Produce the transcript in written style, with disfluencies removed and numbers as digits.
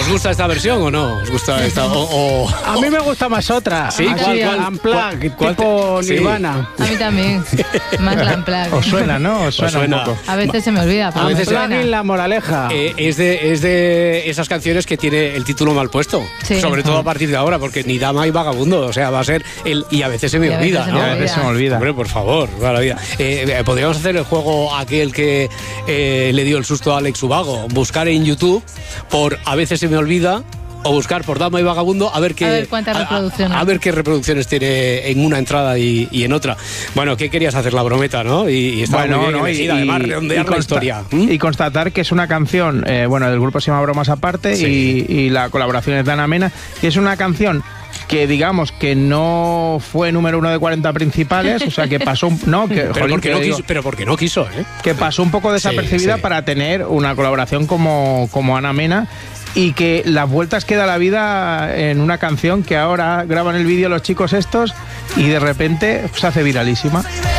¿Os gusta esta versión o no? ¿Os gusta esta? A mí me gusta más otra. ¿Sí? ¿Cuál? Unplugged, ¿Cuál tipo sí. Nirvana. A mí también. Más la Unplugged. Os suena, ¿no? Os suena suena. un poco. A veces se me olvida, pero A veces me suena. Unplugged, la moraleja. Es de esas canciones que tiene el título mal puesto. Sí. Sobre todo a partir de ahora, porque ni dama y vagabundo. O sea, va a ser el y a veces se me Y a olvida, veces ¿no? se me A veces se me olvida. Hombre, por favor, maravilla. Podríamos hacer el juego aquel que le dio el susto a Alex Ubago. Buscar en YouTube por A veces se me olvida o buscar por Dama y Vagabundo a ver cuántas reproducciones. A ver qué reproducciones tiene en una entrada y en otra. Bueno, ¿qué querías hacer? La brometa, ¿no? Y estaba muy bien elegida, además redondear la historia. Y constatar que es una canción, bueno, el grupo se llama Bromas Aparte, Sí. y la colaboración es de Ana Mena, y es una canción que digamos que no fue número 1 de 40 principales, o sea que pasó Pero porque no quiso, ¿eh? que pasó un poco desapercibida sí. para tener una colaboración como Ana Mena, y que las vueltas que da la vida en una canción que ahora graban el vídeo los chicos estos y de repente se hace viralísima.